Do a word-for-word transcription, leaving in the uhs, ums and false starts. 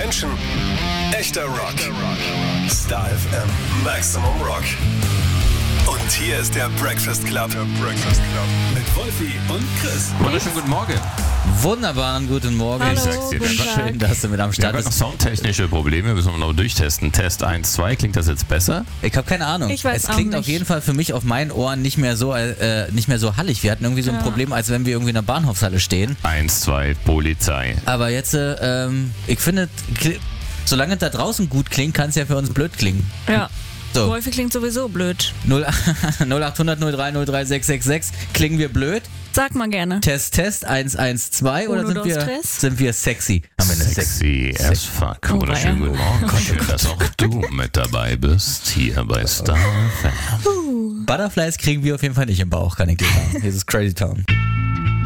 Menschen, echter Rock. Star F M, Maximum Rock. Und hier ist der Breakfast Club. Der Breakfast Club. Mit Wolfi und Chris. Wunderschönen guten Morgen. Wunderbaren guten Morgen. Hallo, Ich sag's dir, guten Tag. schön, dass du mit am Wir Start haben noch bist. soundtechnische Probleme, müssen wir noch durchtesten. Test eins, zwei, klingt das jetzt besser? Ich habe keine Ahnung. Ich weiß es auch klingt nicht. auf jeden Fall für mich auf meinen Ohren nicht mehr so äh, nicht mehr so hallig. Wir hatten irgendwie so ein Ja. Problem, als wenn wir irgendwie in einer Bahnhofshalle stehen. Eins, zwei, Polizei. Aber jetzt, äh, ähm, ich finde, kli- solange es da draußen gut klingt, kann es ja für uns blöd klingen. Ja. So. Wolfi klingt sowieso blöd. null achthundert null drei null drei sechs sechs sechs. Klingen wir blöd? Sag mal gerne. Test, Test, eins eins zwei oder Uno, sind dos, wir, tres? sind wir sexy? Haben wir eine Sexy as fuck. Oh, Wunderschönen weia. guten Morgen. Schön, dass auch du mit dabei bist, hier bei Star F M. Butterflies kriegen wir auf jeden Fall nicht im Bauch, kann ich dir sagen. Hier ist Crazy Town.